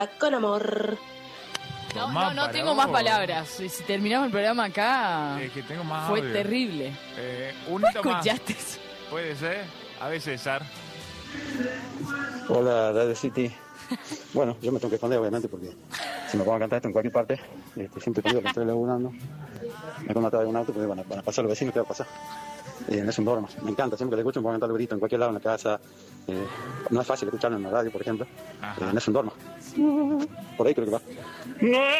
con amor. No tengo más palabras. Si terminamos el programa acá, que tengo más fue audio. terrible. Un ¿Vos hito más. escuchaste eso? Puede ser. A ver, César. Hola, Radio City. Bueno, yo me tengo que esconder, obviamente, porque si me pongo a cantar esto en cualquier parte, siempre digo que estoy laburando. Me pongo atrás de un auto porque van a pasar los vecinos, ¿qué va a pasar? No es un drama. Me encanta, siempre que le escucho me pongo a cantar los gritos en cualquier lado, en la casa. No es fácil escucharlo en la radio, por ejemplo. No es un drama. Por ahí creo que va.